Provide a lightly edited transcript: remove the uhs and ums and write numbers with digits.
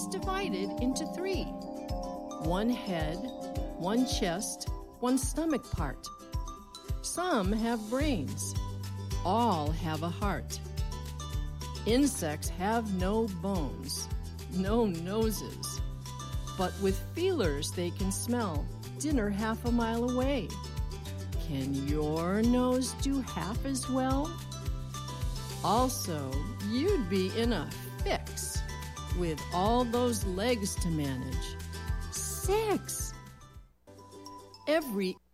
divided into three: one head, one chest, one stomach part. Some have brains. All have a heart. Insects have no bones, no noses. But with feelers they can smell dinner half a mile away. Can your nose do half as well? Also, you'd be in a fix with all those legs to manage. 6! Every